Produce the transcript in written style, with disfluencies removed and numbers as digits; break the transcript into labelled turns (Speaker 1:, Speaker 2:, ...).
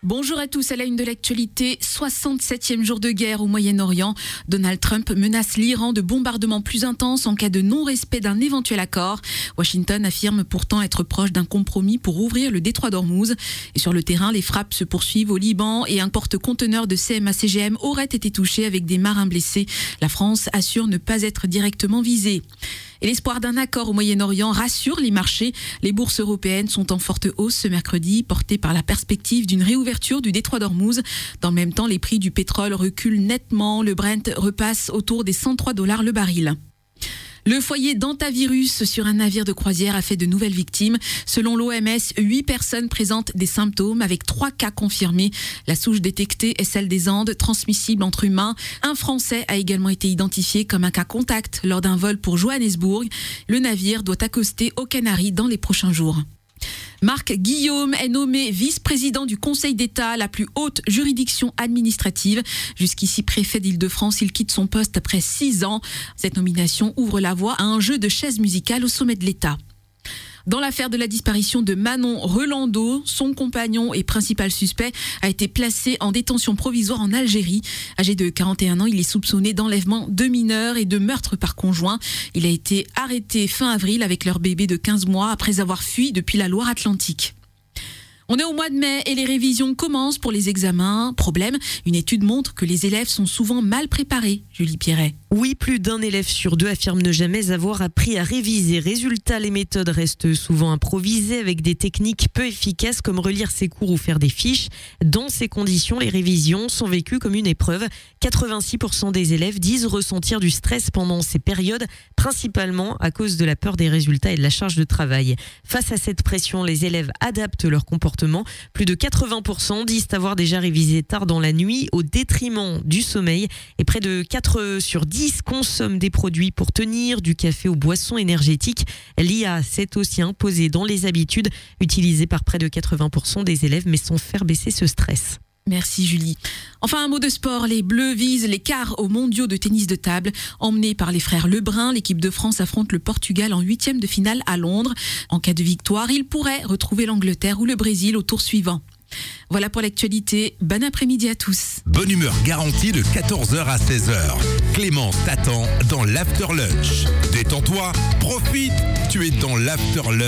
Speaker 1: Bonjour à tous, à la une de l'actualité, 67e jour de guerre au Moyen-Orient. Donald Trump menace l'Iran de bombardements plus intenses en cas de non-respect d'un éventuel accord. Washington affirme pourtant être proche d'un compromis pour ouvrir le détroit d'Ormuz. Et sur le terrain, les frappes se poursuivent au Liban et un porte-conteneur de CMA-CGM aurait été touché avec des marins blessés. La France assure ne pas être directement visée. Et l'espoir d'un accord au Moyen-Orient rassure les marchés. Les bourses européennes sont en forte hausse ce mercredi, portées par la perspective d'une réouverture du détroit d'Ormuz. Dans le même temps, les prix du pétrole reculent nettement. Le Brent repasse autour des $103 le baril. Le foyer d'hantavirus sur un navire de croisière a fait de nouvelles victimes. Selon l'OMS, 8 personnes présentent des symptômes avec 3 cas confirmés. La souche détectée est celle des Andes, transmissible entre humains. Un Français a également été identifié comme un cas contact lors d'un vol pour Johannesburg. Le navire doit accoster aux Canaries dans les prochains jours. Marc Guillaume est nommé vice-président du Conseil d'État, la plus haute juridiction administrative. Jusqu'ici préfet d'Île-de-France, il quitte son poste après 6 ans. Cette nomination ouvre la voie à un jeu de chaises musicales au sommet de l'État. Dans l'affaire de la disparition de Manon Rolando, son compagnon et principal suspect a été placé en détention provisoire en Algérie. Âgé de 41 ans, il est soupçonné d'enlèvement de mineurs et de meurtre par conjoint. Il a été arrêté fin avril avec leur bébé de 15 mois après avoir fui depuis la Loire-Atlantique. On est au mois de mai et les révisions commencent pour les examens. Problème, une étude montre que les élèves sont souvent mal préparés. Julie Pierret.
Speaker 2: Oui, plus d'un élève sur 2 affirme ne jamais avoir appris à réviser. Résultat, les méthodes restent souvent improvisées avec des techniques peu efficaces comme relire ses cours ou faire des fiches. Dans ces conditions, les révisions sont vécues comme une épreuve. 86% des élèves disent ressentir du stress pendant ces périodes, principalement à cause de la peur des résultats et de la charge de travail. Face à cette pression, les élèves adaptent leur comportement. Plus de 80% disent avoir déjà révisé tard dans la nuit au détriment du sommeil et près de 4 sur 10 consomment des produits pour tenir, du café aux boissons énergétiques. L'IA s'est aussi imposée dans les habitudes utilisées par près de 80% des élèves, mais sans faire baisser ce stress.
Speaker 1: Merci Julie. Enfin, un mot de sport. Les Bleus visent les quarts aux mondiaux de tennis de table. Emmenés par les frères Lebrun, l'équipe de France affronte le Portugal en 8e de finale à Londres. En cas de victoire, ils pourraient retrouver l'Angleterre ou le Brésil au tour suivant. Voilà pour l'actualité. Bon après-midi à tous.
Speaker 3: Bonne humeur garantie de 14h à 16h. Clémence t'attend dans l'After Lunch. Détends-toi, profite, tu es dans l'After Lunch.